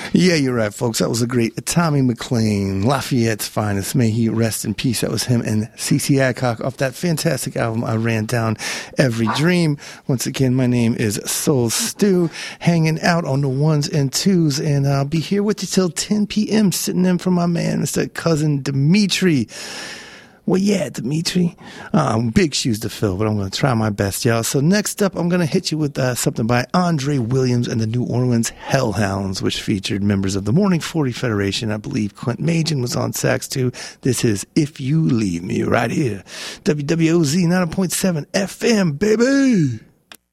Yeah, you're right, folks. That was a great Tommy McLean, Lafayette's finest. May he rest in peace. That was him and CC Adcock off that fantastic album, I Ran Down Every Dream. Once again, my name is Soul Stew, hanging out on the ones and twos, and I'll be here with you till 10 p.m. sitting in for my man, Mr. Cousin Dimitri. Well, yeah, Dimitri. Big shoes to fill, but I'm going to try my best, y'all. So next up, I'm going to hit you with something by Andre Williams and the New Orleans Hellhounds, which featured members of the Morning 40 Federation. I believe Clint Majan was on sax, too. This is If You Leave Me, right here. WWOZ 90.7 FM, baby!